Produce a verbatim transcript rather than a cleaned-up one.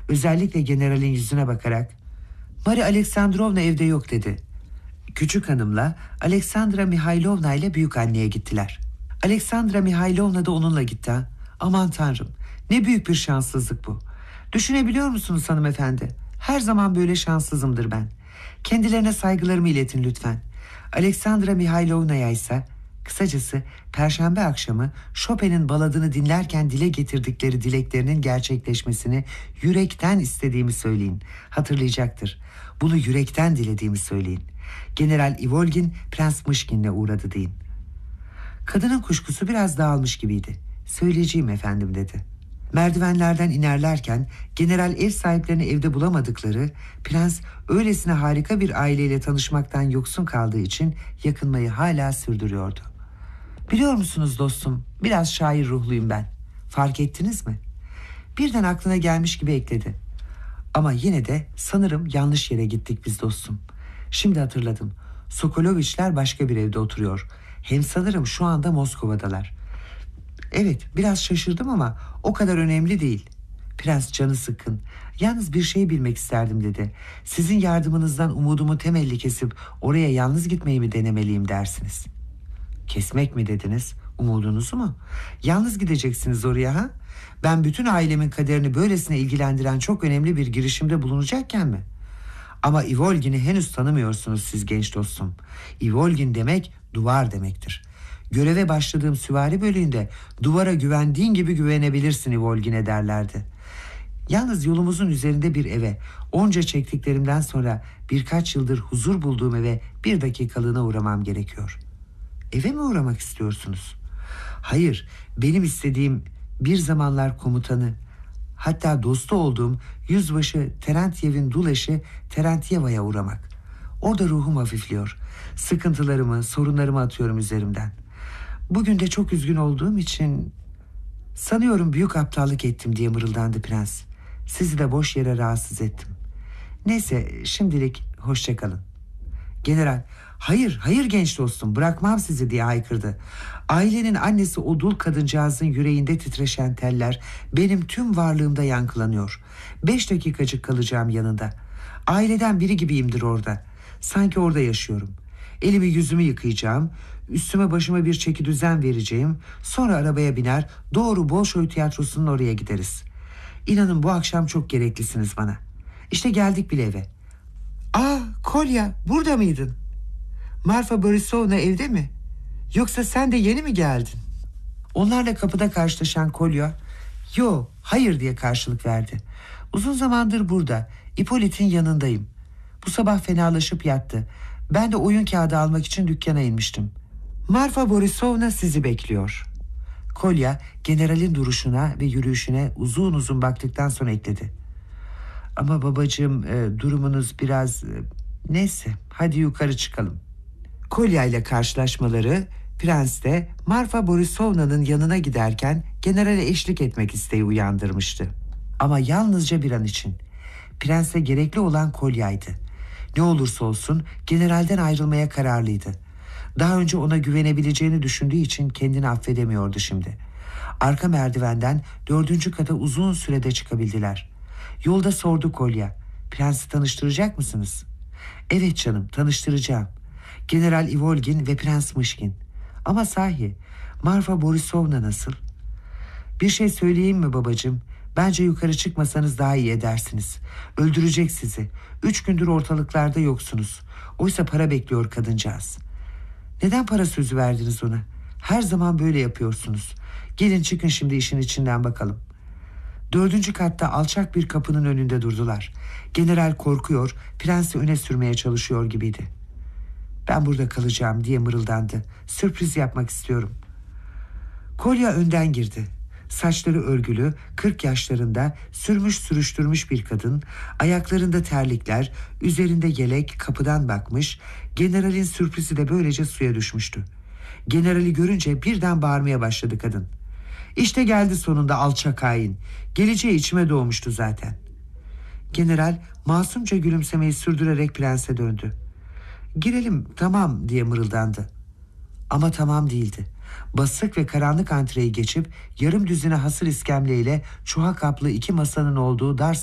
Özellikle generalin yüzüne bakarak "Maria Alexandrovna evde yok" dedi. Küçük hanımla Alexandra Mihailovna ile büyük anneye gittiler. Alexandra Mihailovna da onunla gitti. Ha? Aman tanrım, ne büyük bir şanssızlık bu. Düşünebiliyor musunuz hanımefendi? Her zaman böyle şanssızımdır ben. Kendilerine saygılarımı iletin lütfen. Alexandra Mihailovna'ya ise kısacası Perşembe akşamı Chopin'in baladını dinlerken dile getirdikleri dileklerinin gerçekleşmesini yürekten istediğimi söyleyin. Hatırlayacaktır. Bunu yürekten dilediğimi söyleyin. General Ivolgin Prens Mışkin'le uğradı deyin. Kadının kuşkusu biraz dağılmış gibiydi. "Söyleyeceğim efendim" dedi. Merdivenlerden inerlerken general ev sahiplerini evde bulamadıkları, prens öylesine harika bir aileyle tanışmaktan yoksun kaldığı için yakınmayı hala sürdürüyordu. "Biliyor musunuz dostum, biraz şair ruhluyum ben. Fark ettiniz mi?" Birden aklına gelmiş gibi ekledi. "Ama yine de sanırım yanlış yere gittik biz dostum. Şimdi hatırladım. Sokoloviçler başka bir evde oturuyor. Hem sanırım şu anda Moskova'dalar. Evet, biraz şaşırdım ama o kadar önemli değil." Prens canı sıkkın. "Yalnız bir şey bilmek isterdim" dedi. "Sizin yardımınızdan umudumu temelli kesip oraya yalnız gitmeyi mi denemeliyim dersiniz?" "Kesmek mi dediniz? Umudunuzu mu? Yalnız gideceksiniz oraya ha? Ben bütün ailemin kaderini böylesine ilgilendiren çok önemli bir girişimde bulunacakken mi? Ama Ivolgin'i henüz tanımıyorsunuz siz genç dostum. Ivolgin demek duvar demektir. Göreve başladığım süvari bölüğünde duvara güvendiğin gibi güvenebilirsin Ivolgin'e derlerdi. Yalnız yolumuzun üzerinde bir eve, onca çektiklerimden sonra birkaç yıldır huzur bulduğum eve bir dakikalığına uğramam gerekiyor." "Eve mi uğramak istiyorsunuz?" "Hayır, benim istediğim bir zamanlar komutanı, hatta dostu olduğum yüzbaşı Terentyev'in dul eşi Terentyeva'ya uğramak. Orada ruhum hafifliyor. Sıkıntılarımı, sorunlarımı atıyorum üzerimden. Bugün de çok üzgün olduğum için sanıyorum büyük aptallık ettim" diye mırıldandı prens. "Sizi de boş yere rahatsız ettim. Neyse, şimdilik hoşça kalın." General, "Hayır, hayır genç dostum, bırakmam sizi" diye haykırdı. Ailenin annesi o dul kadıncağızın yüreğinde titreşen teller benim tüm varlığımda yankılanıyor. Beş dakikacık kalacağım yanında. Aileden biri gibiyimdir orada. Sanki orada yaşıyorum. Elimi yüzümü yıkayacağım, üstüme başıma bir çekidüzen vereceğim, sonra arabaya biner doğru Bolşoy tiyatrosunun oraya gideriz. İnanın bu akşam çok gereklisiniz bana. İşte geldik bile eve." "Aa, Kolya, burada mıydın? Marfa Borisovna evde mi? Yoksa sen de yeni mi geldin?" Onlarla kapıda karşılaşan Kolya, "Yo, hayır" diye karşılık verdi. "Uzun zamandır burada, Ippolit'in yanındayım. Bu sabah fenalaşıp yattı. Ben de oyun kağıdı almak için dükkana inmiştim. Marfa Borisovna sizi bekliyor." Kolya generalin duruşuna ve yürüyüşüne uzun uzun baktıktan sonra ekledi. "Ama babacığım, e, durumunuz biraz... E, neyse, hadi yukarı çıkalım." Kolya ile karşılaşmaları prens de Marfa Borisovna'nın yanına giderken generale eşlik etmek isteği uyandırmıştı. Ama yalnızca bir an için. Prense gerekli olan Kolya'ydı. Ne olursa olsun generalden ayrılmaya kararlıydı. Daha önce ona güvenebileceğini düşündüğü için kendini affedemiyordu şimdi. Arka merdivenden dördüncü kata uzun sürede çıkabildiler. Yolda sordu Kolya, "Prensi tanıştıracak mısınız?" "Evet canım, tanıştıracağım. General Ivolgin ve Prens Mışkin. Ama sahi, Marfa Borisovna nasıl?" "Bir şey söyleyeyim mi babacığım? Bence yukarı çıkmasanız daha iyi edersiniz. Öldürecek sizi. Üç gündür ortalıklarda yoksunuz. Oysa para bekliyor kadıncağız." "Neden para sözü verdiniz ona? Her zaman böyle yapıyorsunuz. Gelin çıkın şimdi işin içinden bakalım." Dördüncü katta alçak bir kapının önünde durdular. General korkuyor, prensi öne sürmeye çalışıyor gibiydi. "Ben burada kalacağım" diye mırıldandı. "Sürpriz yapmak istiyorum." Kolya önden girdi. Saçları örgülü, kırk yaşlarında, sürmüş sürüştürmüş bir kadın, ayaklarında terlikler, üzerinde yelek, kapıdan bakmış, generalin sürprizi de böylece suya düşmüştü. Generali görünce birden bağırmaya başladı kadın. "İşte geldi sonunda alçak hain. Geleceği içime doğmuştu zaten." General masumca gülümsemeyi sürdürerek prense döndü. "Girelim, tamam" diye mırıldandı. Ama tamam değildi. Basık ve karanlık antreyi geçip yarım düzine hasır iskemleyle çuha kaplı iki masanın olduğu dar